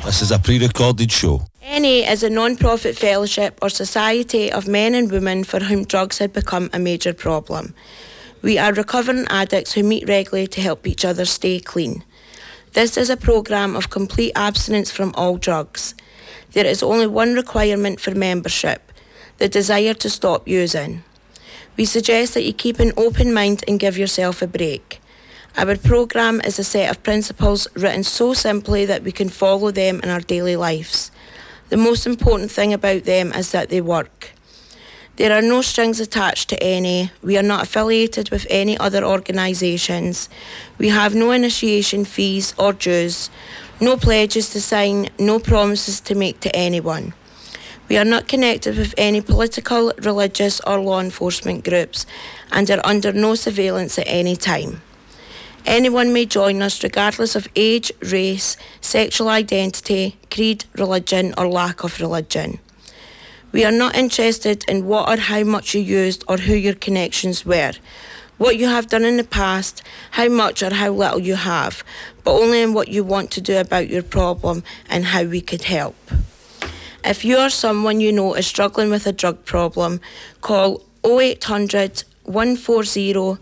This is a pre-recorded show. NA is a non-profit fellowship or society of men and women for whom drugs had become a major problem. We are recovering addicts who meet regularly to help each other stay clean. This is a programme of complete abstinence from all drugs. There is only one requirement for membership: the desire to stop using. We suggest that you keep an open mind and give yourself a break. Our programme is a set of principles written so simply that we can follow them in our daily lives. The most important thing about them is that they work. There are no strings attached to NA. We are not affiliated with any other organisations. We have no initiation fees or dues, no pledges to sign, no promises to make to anyone. We are not connected with any political, religious or law enforcement groups and are under no surveillance at any time. Anyone may join us regardless of age, race, sexual identity, creed, religion or lack of religion. We are not interested in what or how much you used or who your connections were, what you have done in the past, how much or how little you have, but only in what you want to do about your problem and how we could help. If you or someone you know is struggling with a drug problem, call 0800 140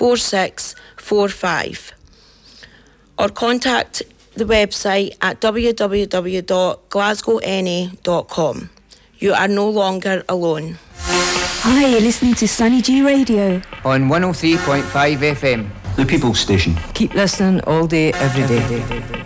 4645 or contact the website at www.glasgowna.com. You are no longer alone. Hi, you're listening to Sunny G Radio on 103.5 FM. The People's Station. Keep listening all day, every day.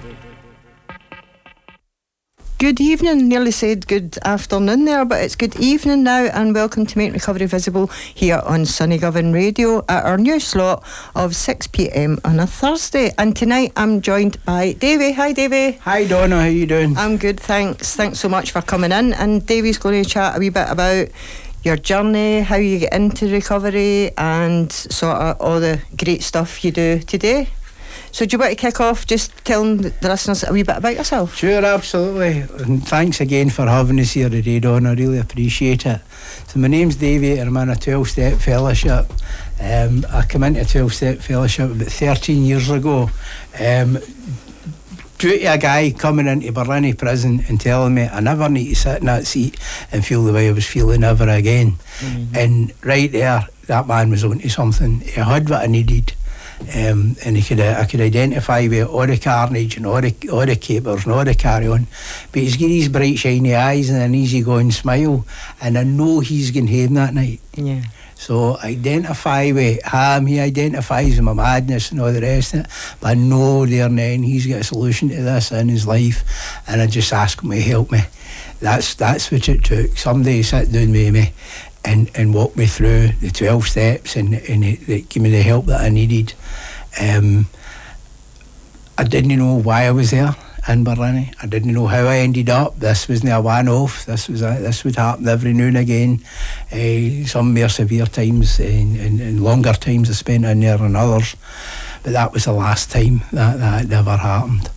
Good evening, nearly said good afternoon there, but it's good evening now, and welcome to Make Recovery Visible here on Sunny Govan Radio at our new slot of 6pm on a Thursday. And tonight I'm joined by Davey. Hi Davey. Hi Donna, how you doing? I'm good, thanks so much for coming in. And Davey's going to chat a wee bit about your journey, how you get into recovery and sort of all the great stuff you do today. So do you want to kick off just telling the listeners a wee bit about yourself? Sure, absolutely. And thanks again for having us here today, Don. I really appreciate it. So my name's Davey and I'm in a 12-step fellowship. I came into a 12-step fellowship about 13 years ago. Due to a guy coming into Barlinnie prison and telling me I never need to sit in that seat and feel the way I was feeling ever again. Mm-hmm. And right there, that man was onto something. He had what I needed. And I could identify with all the carnage and all the capers and all the carry on, but he's got these bright shiny eyes and an easygoing smile, and I know he's going home that night. Yeah. So I identify with him, he identifies with my madness and all the rest of it, but I know there and then he's got a solution to this in his life, and I just ask him to help me. That's what it took. Somebody sat down with me and walk me through the 12 steps and it gave me the help that I needed. I didn't know why I was there in Barlinnie. I didn't know how I ended up. This wasn't a one-off. This would happen every now and again. Some more severe times and longer times I spent in there than others. But that was the last time that ever happened.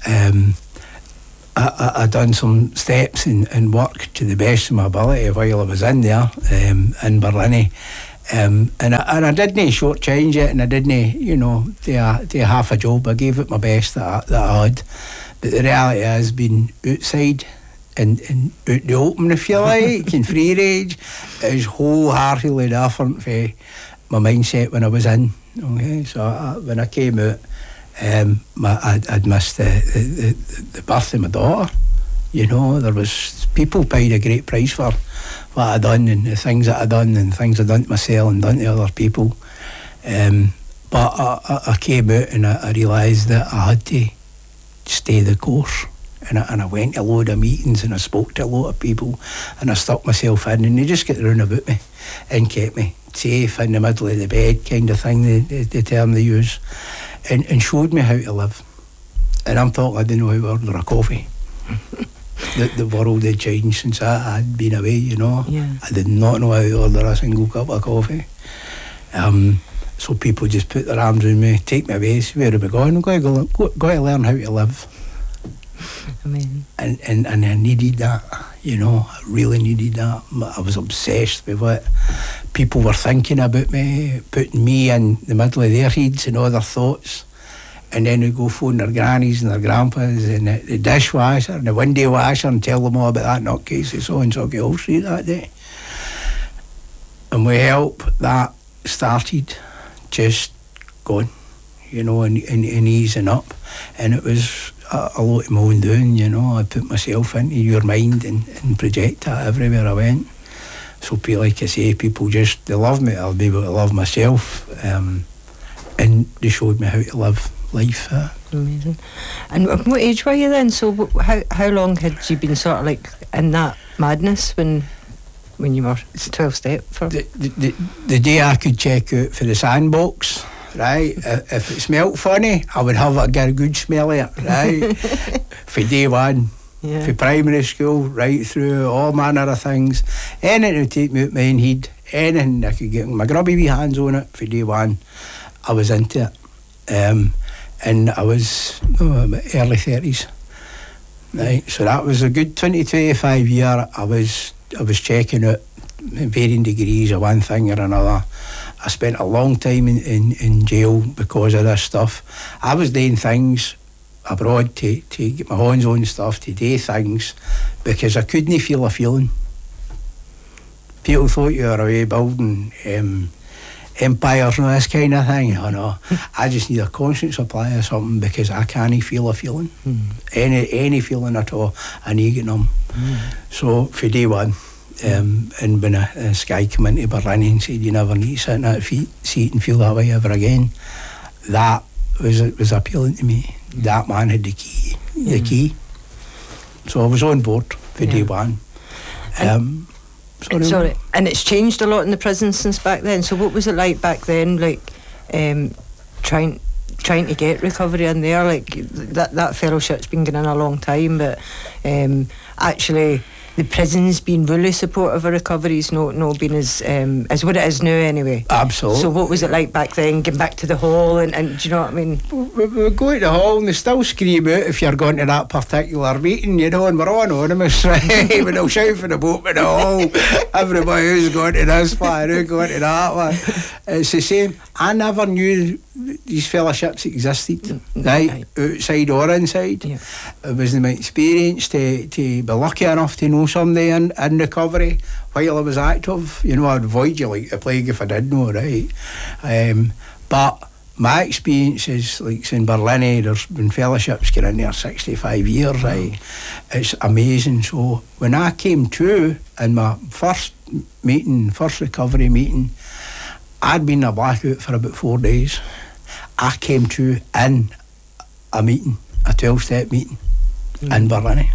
I done some steps and work to the best of my ability while I was in there in Barlinnie, and I didn't shortchange it, and I didn't do half a job. I gave it my best that I had, but the reality has been outside and out the open, if you like, and free range is wholeheartedly different from my mindset when I was in. Okay, so when I came out, I'd missed the birth of my daughter. There was people paid a great price for what I'd done and the things that I'd done and things I'd done to myself and done to other people. But I came out and I realised that I had to stay the course. And I went to a load of meetings and I spoke to a lot of people and I stuck myself in, and they just got round about me and kept me safe in the middle of the bed, kind of thing, the term they use. And showed me how to live. And I'm talking, I didn't know how to order a coffee. The world had changed since I had been away, Yeah. I did not know how to order a single cup of coffee. So people just put their arms around me, take me away, so where are we going? I've got to learn how to live. Amazing. And I needed that, I really needed that. I was obsessed with what people were thinking about me, putting me in the middle of their heads and all their thoughts. and then they'd go phone their grannies and their grandpas and the dishwasher and the window washer and tell them all about that nutcase they saw in Sauchiehall Street that day. And with help, that started just going, you know, and easing up. And it was a lot of my own doing, you know. I put myself into your mind and project that everywhere I went. So, like I say, people just, they love me, I'll be able to love myself. And they showed me how to live life. Amazing. And what age were you then? So how long had you been sort of like in that madness when you were 12-step? For the day I could check out for the sandbox, right, if it smelt funny, I would get a good smell of it, right? For day one, for primary school, right through all manner of things. Anything would take me out my own head, anything I could get my grubby wee hands on it for day one, I was into it. And I was early 30s, right? So that was a good 20-25 year. I was checking out varying degrees of one thing or another. I spent a long time in jail because of this stuff. I was doing things abroad to get my hands on stuff, to do things, because I couldn't feel a feeling. People thought you were away building empires and this kind of thing. You know, I just need a constant supply of something because I can't feel a feeling. Any feeling at all, I need to get numb. So for day one, and when a Sky came into Berlin and said you never need to sit in that seat and feel that way ever again, that was appealing to me. That man had the key. So I was on board for day one. Sorry, and it's changed a lot in the prisons since back then. So what was it like back then, like trying to get recovery in there? Like that fellowship's been going on a long time, but actually the prison's been really supportive of recovery's not been as what it is now anyway. Absolutely. So what was it like back then, getting back to the hall and do you know what I mean? We go to the hall and they still scream out if you're going to that particular meeting, you know, and we're all anonymous, right? When they'll shout for the boat in the hall, everybody who's going to this one, who's going to that one. It's the same. I never knew these fellowships existed, right? Outside or inside. Yeah. It was my experience to be lucky enough to know somebody in recovery while I was active. You know, I'd avoid you like the plague if I did know, right? But my experience is, like in Berlin, there's been fellowships getting in there 65 years, right? It's amazing. So when I came to in my first recovery meeting, I'd been in a blackout for about 4 days. I came to in a meeting, a 12-step meeting in Berlin.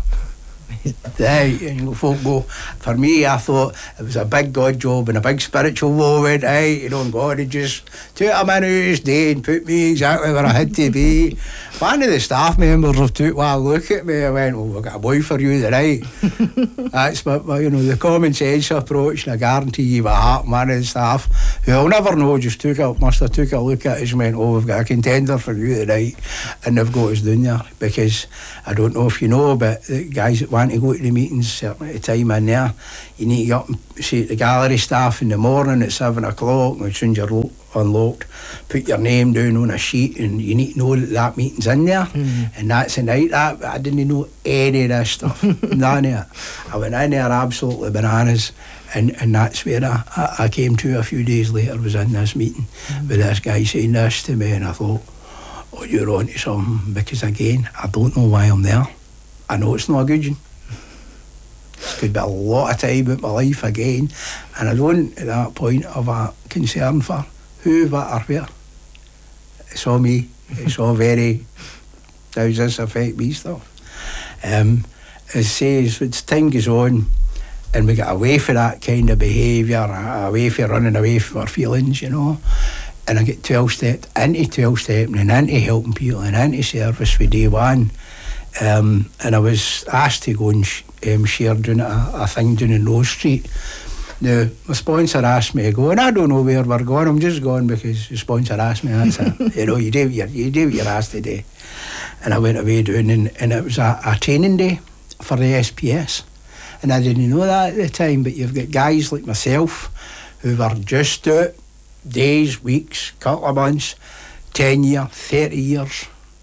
Folk go, for me, I thought it was a big God job and a big spiritual moment, you know, and God had just took him in his day and put me exactly where I had to be. One of the staff members have took a look at me and went, well, we've got a boy for you tonight. That's my, you know, the common sense approach, and I guarantee you what happened. One of the staff, who I'll never know, just must have took a look at us and went, oh, we've got a contender for you tonight, and they've got us down there. Because I don't know if you know, but the guys that want to go to the meetings, certainly at the time in there, you need to get up and say to the gallery staff in the morning at 7 o'clock, and as soon as you're unlocked, put your name down on a sheet, and you need to know that meeting's in there, and that's the night. I didn't know any of this stuff. None of it. I went in there absolutely bananas, and that's where I came to a few days later, was in this meeting with this guy saying this to me, and I thought, oh, you're on to something, because again, I don't know why I'm there. I know it's not a good one. This could be a lot of time out my life again, and I don't at that point have a concern for who, what or where. It's all me. It's all very, does this affect me stuff? As says, as time goes on and we get away from that kind of behaviour, away from running away from our feelings, you know, and I get 12-stepped into 12-stepping and into helping people and into service for day one. And I was asked to go and share doing a thing down in Rose Street. Now, my sponsor asked me to go, and I don't know where we're going. I'm just going because the sponsor asked me. That's it. You know, you do what you're asked to do. And I went away doing, and it was a training day for the SPS. And I didn't know that at the time, but you've got guys like myself who were just out, days, weeks, couple of months, 10 years, 30 years,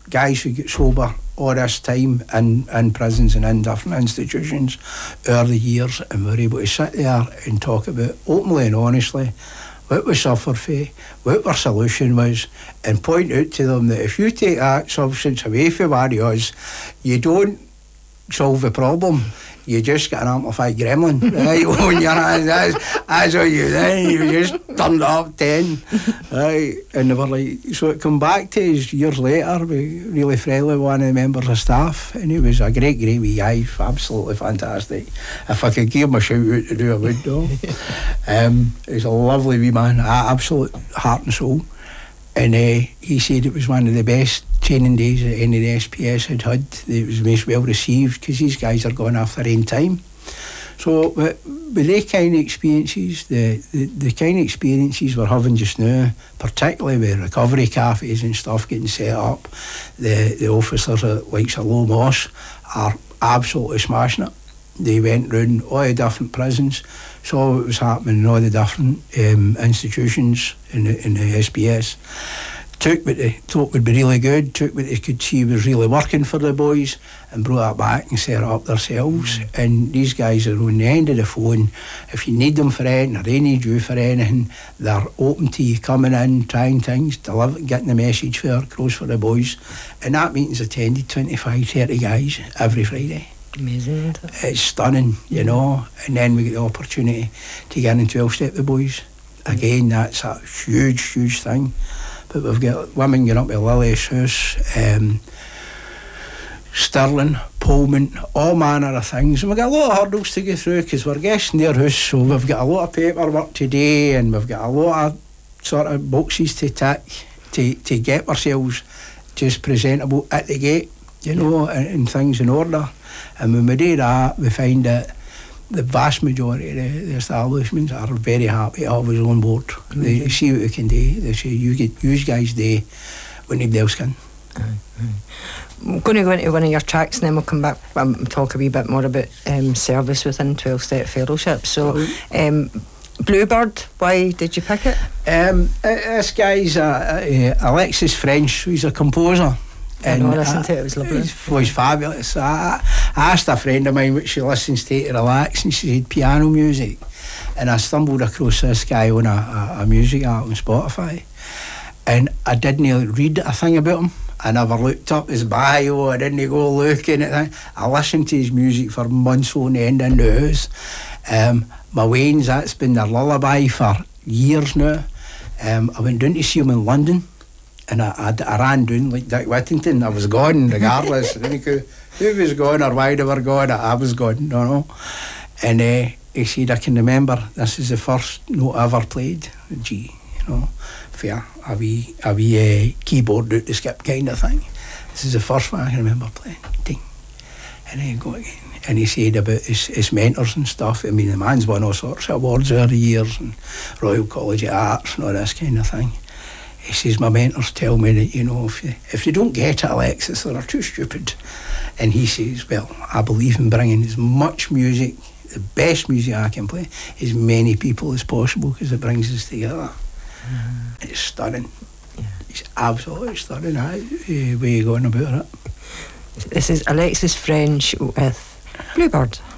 guys who get sober all this time in prisons and in different institutions over the years, and we're able to sit there and talk about openly and honestly what we suffer for, what our solution was, and point out to them that if you take that substance away from one of us, you don't solve the problem. You just get an amplified gremlin, right, on your hands. That's what you did. You just turned it up 10, right? And they were like, so it come back to us years later, we really friendly with one of the members of staff, and he was a great wee guy, absolutely fantastic. If I could give him a shout out to do, I would do. He's a lovely wee man, absolute heart and soul. And he said it was one of the best training days that any of the SPS had had. It was most well received because these guys are going off their own time. So with the kind of experiences, the kind of experiences we're having just now, particularly with recovery cafes and stuff getting set up, the officers at like Sir Low Moss are absolutely smashing it. They went round all the different prisons, saw what was happening in all the different institutions in the SPS, took what they thought would be really good, took what they could see was really working for the boys, and brought it back and set it up themselves. And these guys are on the end of the phone. If you need them for anything, or they need you for anything, they're open to you coming in, trying things, getting the message for across for the boys. And that meeting's attended 25, 30 guys every Friday. Amazing. It's stunning, you know. And then we get the opportunity to get in 12-step the boys. Again, that's a huge thing. But we've got women going up to Lily's house, Stirling, Pullman, all manner of things. And we've got a lot of hurdles to go through because we're guessing their house, so we've got a lot of paperwork today, and we've got a lot of sort of boxes to tick to get ourselves just presentable at the gate, you know, and things in order. And when we do that, we find that the vast majority of the establishments are very happy to have us on board. Mm-hmm. They see what we can do. They say, you guys do what nobody else can. I'm going to go into one of your tracks and then we'll come back and talk a wee bit more about service within 12-step fellowship. So, Bluebird, why did you pick it? This guy's Alexis French, who's a composer. I listened to it, it was lovely. It was fabulous. I asked a friend of mine what she listens to relax, and she said piano music. And I stumbled across this guy on a music app on Spotify. And I didn't read a thing about him. I never looked up his bio, I didn't go looking at that. I listened to his music for months on end in the house. My Wayne's, that's been their lullaby for years now. I went down to see him in London. And I ran down like Dick Whittington. I was gone regardless. I didn't care who was gone or why they were gone. I was gone, no. And he said, I can remember this is the first note I ever played, G, you know, for a wee keyboard out the skip kind of thing. This is the first one I can remember playing. Ding. And then go again. And he said about his mentors and stuff. I mean, the man's won all sorts of awards over the years, and Royal College of Arts and all this kind of thing. He says, my mentors tell me that, you know, if they don't get it, Alexis, they're too stupid. And he says, well, I believe in bringing as much music, the best music I can play, as many people as possible, because it brings us together. It's stunning. Yeah. It's absolutely stunning, the way you're going about it. This is Alexis French with Bluebird.